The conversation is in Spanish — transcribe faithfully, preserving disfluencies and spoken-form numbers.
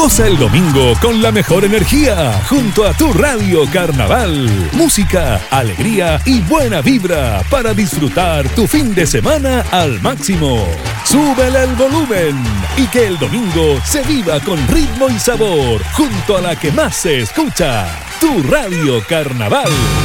Goza el domingo con la mejor energía junto a tu Radio Carnaval. Música, alegría y buena vibra para disfrutar tu fin de semana al máximo. Súbele el volumen y que el domingo se viva con ritmo y sabor junto a la que más se escucha, tu Radio Carnaval.